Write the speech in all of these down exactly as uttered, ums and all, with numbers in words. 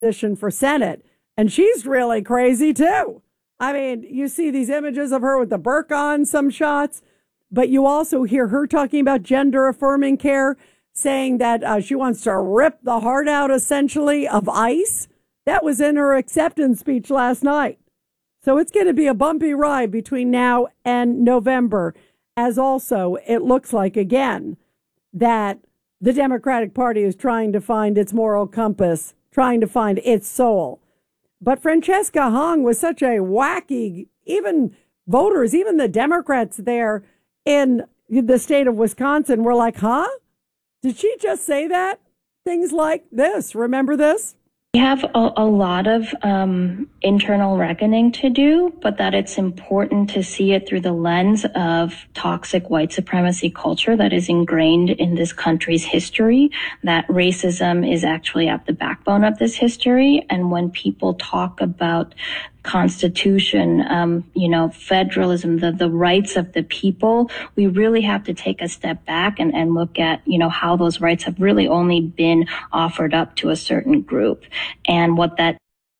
position for Senate. And she's really crazy, too. I mean, you see these images of her with the burqa on, some shots, but you also hear her talking about gender affirming care, saying that uh, she wants to rip the heart out, essentially, of ICE. That was in her acceptance speech last night. So it's going to be a bumpy ride between now and November, as also it looks like, again, that the Democratic Party is trying to find its moral compass, trying to find its soul. But Francesca Hong was such a wacky, even voters, even the Democrats there in the state of Wisconsin were like, huh? Did she just say that? Things like this. Remember this? We have a, a lot of um, internal reckoning to do, but that it's important to see it through the lens of toxic white supremacy culture that is ingrained in this country's history, that racism is actually at the backbone of this history. And when people talk about Constitution, um, you know, federalism, the, the rights of the people, we really have to take a step back and, and look at, you know, how those rights have really only been offered up to a certain group and what that.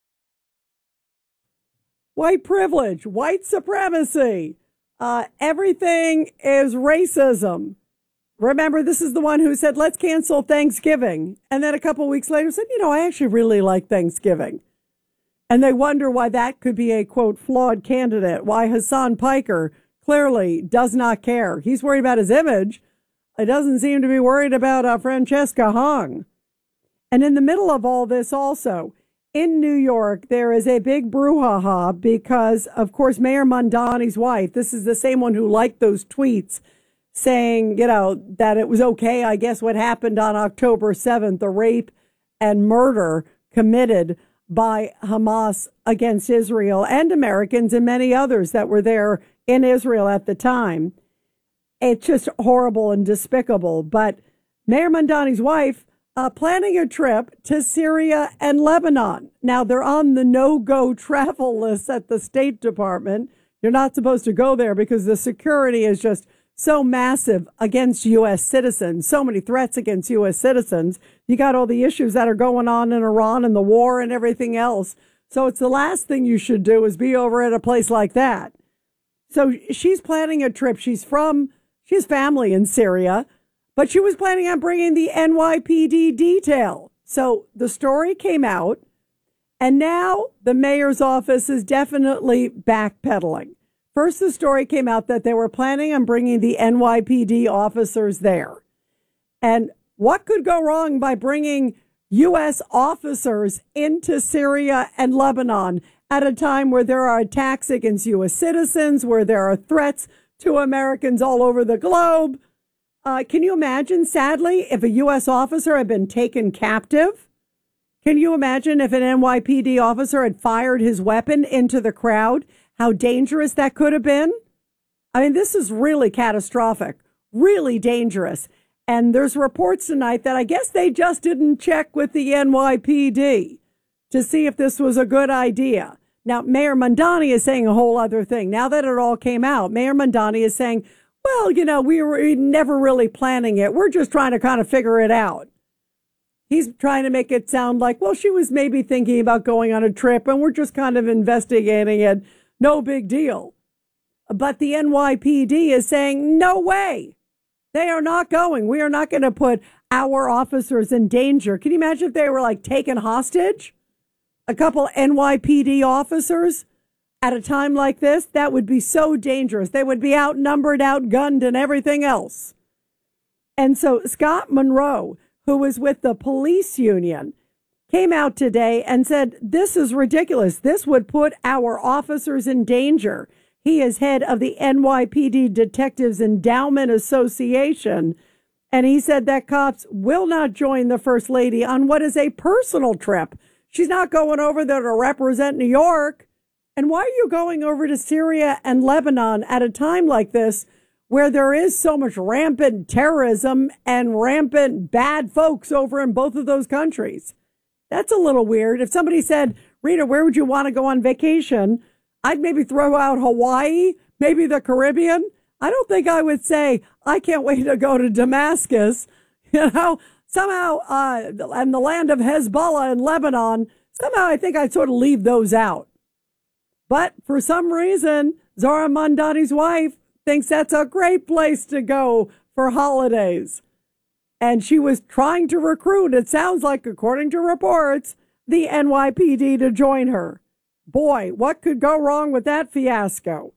White privilege, white supremacy, uh, everything is racism. Remember, this is the one who said, let's cancel Thanksgiving. And then a couple of weeks later said, you know, I actually really like Thanksgiving. And they wonder why that could be a, quote, flawed candidate, why Hassan Piker clearly does not care. He's worried about his image. He doesn't seem to be worried about uh, Francesca Hong. And in the middle of all this also, in New York, there is a big brouhaha because, of course, Mayor Mamdani's wife, this is the same one who liked those tweets saying, you know, that it was okay, I guess, what happened on October seventh, the rape and murder committed by Hamas against Israel and Americans and many others that were there in Israel at the time. It's just horrible and despicable. But Mayor Mamdani's wife uh, planning a trip to Syria and Lebanon. Now, they're on the no-go travel list at the State Department. You're not supposed to go there because the security is just so massive against U S citizens, so many threats against U S citizens. You got all the issues that are going on in Iran and the war and everything else. So it's the last thing you should do is be over at a place like that. So she's planning a trip. She's from, she has family in Syria, but she was planning on bringing the N Y P D detail. So the story came out, and now the mayor's office is definitely backpedaling. First, the story came out that they were planning on bringing the N Y P D officers there. And what could go wrong by bringing U S officers into Syria and Lebanon at a time where there are attacks against U S citizens, where there are threats to Americans all over the globe? Uh, can you imagine, sadly, if a U S officer had been taken captive? Can you imagine if an N Y P D officer had fired his weapon into the crowd? How dangerous that could have been? I mean, this is really catastrophic, really dangerous. And there's reports tonight that I guess they just didn't check with the N Y P D to see if this was a good idea. Now, Mayor Mamdani is saying a whole other thing. Now that it all came out, Mayor Mamdani is saying, well, you know, we were never really planning it. We're just trying to kind of figure it out. He's trying to make it sound like, well, she was maybe thinking about going on a trip and we're just kind of investigating it. No big deal. But the N Y P D is saying, no way. They are not going. We are not going to put our officers in danger. Can you imagine if they were like taken hostage? A couple N Y P D officers at a time like this? That would be so dangerous. They would be outnumbered, outgunned, and everything else. And so Scott Monroe, who was with the police union, came out today and said, this is ridiculous. This would put our officers in danger. He is head of the N Y P D Detectives Endowment Association. And he said that cops will not join the First Lady on what is a personal trip. She's not going over there to represent New York. And why are you going over to Syria and Lebanon at a time like this where there is so much rampant terrorism and rampant bad folks over in both of those countries? That's a little weird. If somebody said, Rita, where would you want to go on vacation? I'd maybe throw out Hawaii, maybe the Caribbean. I don't think I would say, I can't wait to go to Damascus. You know, somehow, uh, and the land of Hezbollah in Lebanon, Somehow I think I'd sort of leave those out. But for some reason, Zara Mondani's wife thinks that's a great place to go for holidays. And she was trying to recruit, it sounds like, according to reports, the N Y P D to join her. Boy, what could go wrong with that fiasco?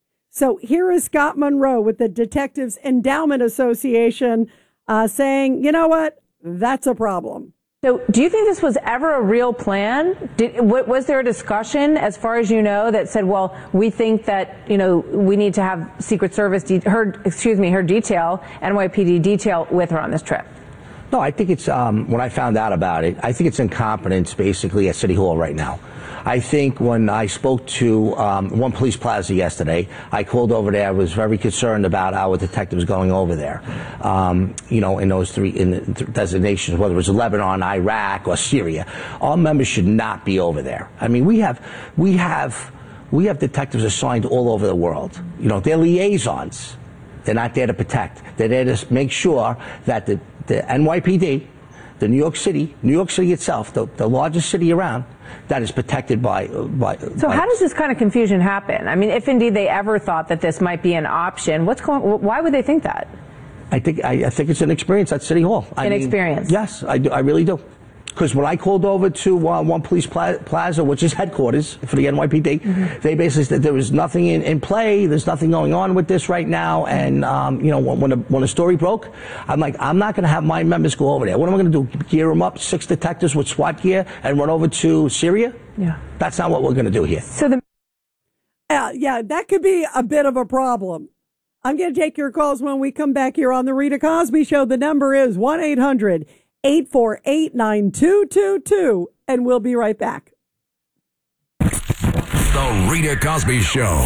So here is Scott Monroe with the Detectives Endowment Association uh, saying, you know what, that's a problem. So do you think this was ever a real plan? Did, was there a discussion, as far as you know, that said, well, we think that, you know, we need to have Secret Service, de- her, excuse me, her detail, N Y P D detail with her on this trip? No, I think it's, um, when I found out about it, I think it's incompetence basically at City Hall right now. I think when I spoke to um, One Police Plaza yesterday, I called over there. I was very concerned about our detectives going over there. Um, you know, in those three in the designations, whether it was Lebanon, Iraq, or Syria, our members should not be over there. I mean, we have, we have, we have detectives assigned all over the world. You know, they're liaisons. They're not there to protect. They're there to make sure that the, the N Y P D, the New York City, New York City itself, the, the largest city around, that is protected by, by. So by, how does this kind of confusion happen? I mean, if indeed they ever thought that this might be an option, what's going? Why would they think that? I think I, I think it's an experience at City Hall. I An mean, experience. Yes, I do. I really do. Because when I called over to uh, One Police Pla- Plaza, which is headquarters for the N Y P D, mm-hmm. they basically said there was nothing in, in play. There's nothing going on with this right now. And um, you know, when when the, when the story broke, I'm like, I'm not going to have my members go over there. What am I going to do? Gear them up, six detectives with SWAT gear, and run over to Syria? Yeah, that's not what we're going to do here. So the uh, yeah, that could be a bit of a problem. I'm going to take your calls when we come back here on the Rita Cosby Show. The number is one eight hundred eight four eight nine two two two, and we'll be right back. The Rita Cosby Show.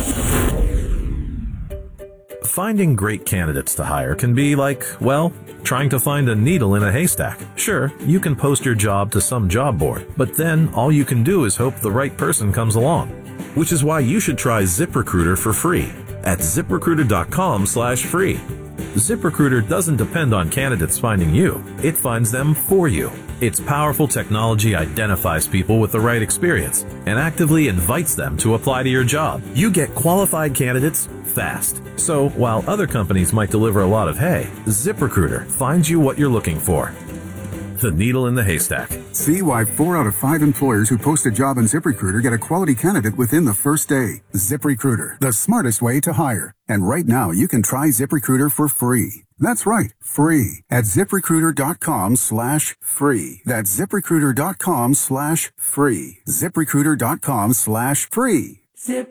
Finding great candidates to hire can be like, well, trying to find a needle in a haystack. Sure, you can post your job to some job board, but then all you can do is hope the right person comes along. Which is why you should try ZipRecruiter for free at ZipRecruiter.com slash free. ZipRecruiter doesn't depend on candidates finding you. It finds them for you. Its powerful technology identifies people with the right experience and actively invites them to apply to your job. You get qualified candidates fast. So while other companies might deliver a lot of hay, ZipRecruiter finds you what you're looking for. The needle in the haystack. See why four out of five employers who post a job on ZipRecruiter get a quality candidate within the first day. ZipRecruiter, the smartest way to hire. And right now, you can try ZipRecruiter for free. That's right, free at ZipRecruiter.com slash free. That's ZipRecruiter.com slash free. ZipRecruiter.com slash free.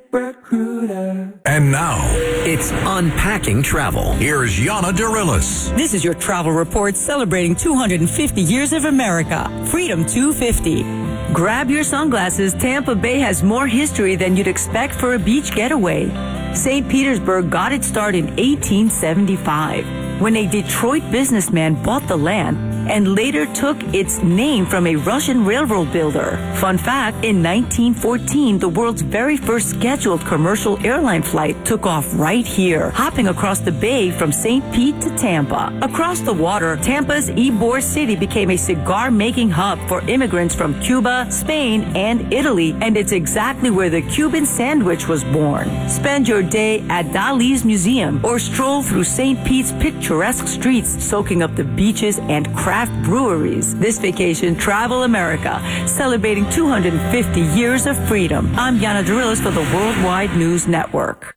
ZipRecruiter. And now, it's Unpacking Travel. Here's Yana Dirilis. This is your travel report celebrating two hundred fifty years of America. Freedom two fifty. Grab your sunglasses. Tampa Bay has more history than you'd expect for a beach getaway. Saint Petersburg got its start in eighteen seventy-five when a Detroit businessman bought the land and later took its name from a Russian railroad builder. Fun fact, in nineteen fourteen, the world's very first scheduled commercial airline flight took off right here, hopping across the bay from Saint Pete to Tampa. Across the water, Tampa's Ybor City became a cigar-making hub for immigrants from Cuba, Spain, and Italy, and it's exactly where the Cuban sandwich was born. Spend your day at Dali's Museum or stroll through Saint Pete's picturesque streets, soaking up the beaches and craft breweries. This vacation, travel America, celebrating two hundred fifty years of freedom. I'm Yana Dirilis for the Worldwide News Network.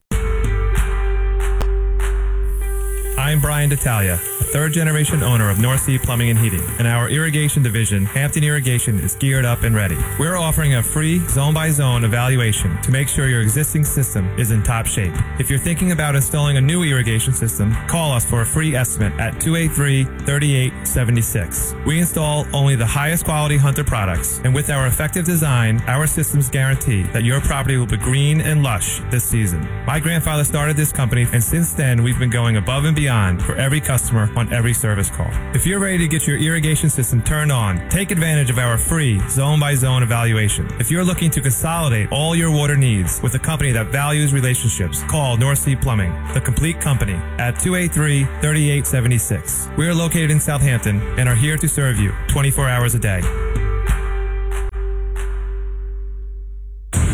I'm Brian D'Italia, a third-generation owner of North Sea Plumbing and Heating, and our irrigation division, Hampton Irrigation, is geared up and ready. We're offering a free zone-by-zone evaluation to make sure your existing system is in top shape. If you're thinking about installing a new irrigation system, call us for a free estimate at two eight three, three eight seven six. We install only the highest quality Hunter products, and with our effective design, our systems guarantee that your property will be green and lush this season. My grandfather started this company, and since then, we've been going above and beyond for every customer on every service call. If you're ready to get your irrigation system turned on, take advantage of our free zone-by-zone evaluation. If you're looking to consolidate all your water needs with a company that values relationships, call North Sea Plumbing, the complete company, at two eight three, three eight seven six. We are located in Southampton and are here to serve you twenty-four hours a day.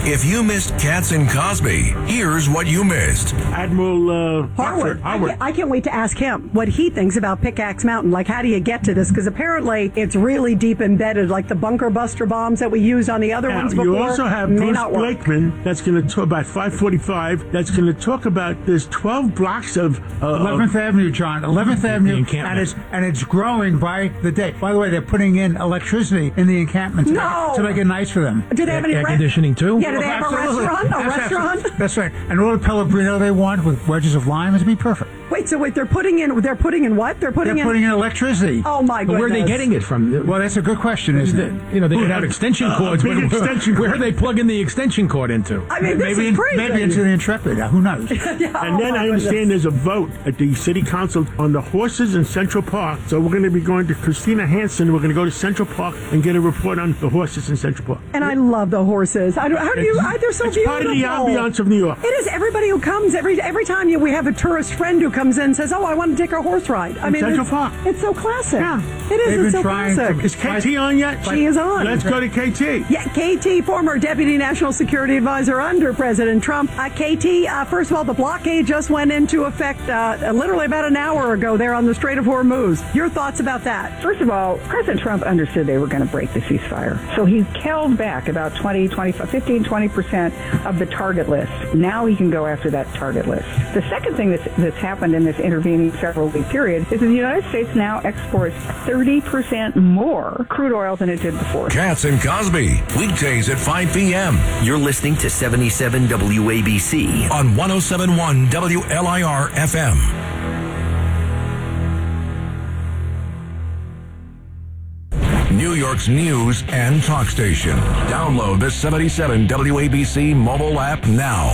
If you missed Katz and Cosby, here's what you missed. Admiral uh, Harwood. I can't, I can't wait to ask him what he thinks about Pickaxe Mountain. Like, how do you get to this? Because apparently it's really deep embedded, like the bunker buster bombs that we used on the other now, ones before. You also have may Bruce not work. Blakeman that's going to talk about five forty-five. That's going to talk about there's twelve blocks of uh, eleventh Avenue, John. eleventh Avenue, and it's and it's growing by the day. By the way, they're putting in electricity in the encampment to, no. make, to make it nice for them. Do they have any air re- conditioning too? Yeah, do they have Absolutely. a restaurant? A that's restaurant? Absolutely. That's right. And all the Pellegrino they want with wedges of lime is be perfect. Wait, so wait, they're putting in, they're putting in what? They're putting they're in... putting in electricity. Oh, my goodness. But where are they getting it from? Well, that's a good question, isn't it? You know, they could have extension cords. Uh, where, extension where are they plugging the extension cord into? I mean, this maybe, is crazy. Maybe into the Intrepid. Who knows? yeah, and oh then I understand goodness. there's a vote at the city council on the horses in Central Park. So we're going to be going to Christina Hansen. We're going to go to Central Park and get a report on the horses in Central Park. And I love the horses. I don't, how do you? I, they're so it's beautiful. It's part of the ambiance of New York. It is. Everybody who comes every every time you, we have a tourist friend who comes in and says, "Oh, I want to take a horse ride." I in mean, Central it's, Park. It's so classic. Yeah. It is. They've it's so been trying classic. to- Is K T on yet? She is on. Let's go to K T. Yeah, K T, former Deputy National Security Advisor under President Trump. Uh, K T, uh, first of all, the blockade just went into effect uh, literally about an hour ago there on the Strait of Hormuz. Your thoughts about that? First of all, President Trump understood they were going to break the ceasefire. So he held back about twenty, twenty-five, fifteen, twenty percent of the target list. Now he can go after that target list. The second thing that's, that's happened in this intervening several week period is that the United States now exports thirty percent more crude oil than it did before. Katz and Cosby, weekdays at five p.m. You're listening to seventy-seven W A B C on one oh seven point one W L I R F M. New York's news and talk station. Download the seventy-seven W A B C mobile app now.